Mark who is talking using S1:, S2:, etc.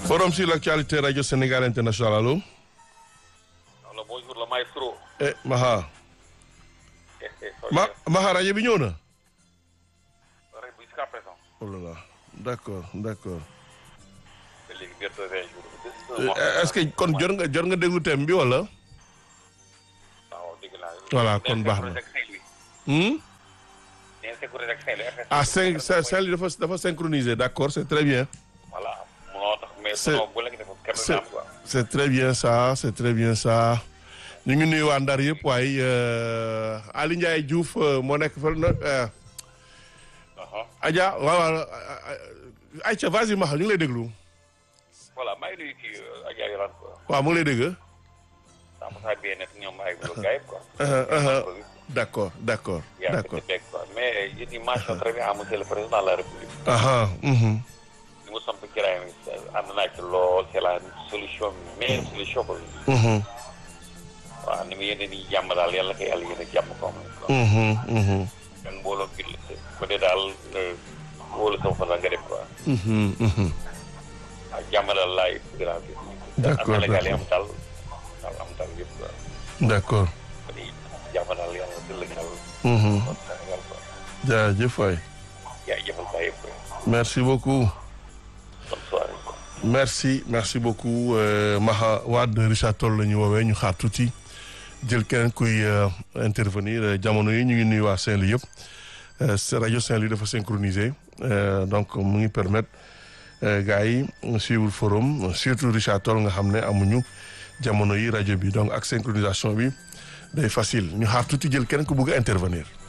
S1: Forum sur l'actualité Radio Sénégal International, allô?
S2: Alors bonjour le maestro.
S1: Maha. Maha rajo bi ñëw na.
S2: Jusqu'à présent.
S1: Oh là là, d'accord.
S2: léegi bientôt 20 jours.
S1: Est-ce que kon jot nga déglu thème bi wala?
S2: waaw dégg naa.
S1: Voilà kon baax na. Ah Saint-Louis dafa synchronisé, d'accord, c'est très bien.
S2: Voilà moo tax mais sinon bu la defoon kenn quoi.
S1: C'est très bien ça. ñu ngi nuyu waa Ndar yëpp waaye Ali Ndiaye Diouf moo nekk fa Adja waaw Aïcha vas-y Maxa ñu ngi lay déglu.
S2: voilà maa ngi nuyu kii Adja Yorane quoi.
S1: waaw mu ngi lay dégg.
S2: ça va bien nekk ñoom ay gars yi quoi.
S1: D'accord.
S2: mais je dis mention très bien à monsieur le président de la République. Li mu samp kiraay ànd naa ci lool c'est la solution meilleure solution ko. waaw ni mu yéene ni jàmm daal yàlla kay yàlla yéene jàmm ko am. kan mbooloo bi ko dee daal wóolu sama fa nga def quoi. waaw jàmm daal laay gërëm bi.
S1: D'accord
S2: am na yi am tal yëpp quoi.
S1: D'accord.
S2: jàmm daal yàlla dëll gal. Sénégal quoi.
S1: jaajëf waay.
S2: jëfal saa yëpp.
S1: Merci beaucoup.
S2: bonne soirée quoi.
S1: merci beaucoup Maha Wade Richard Toll la ñu woowee ñu xaar tuuti jël keneen kuy intervenir jamono yi ñu ngi nuyu waa Saint-Louis yëpp rajo Saint-Louis dafa synchronisé donc mu ngi permettre gars yi suivre forum surtout Richard Toll nga xam ne amuñu jamono yi rajo bi donc ak synchronisation bi day facile ñu xaar tuuti jël keneen ku bëgg a intervenir.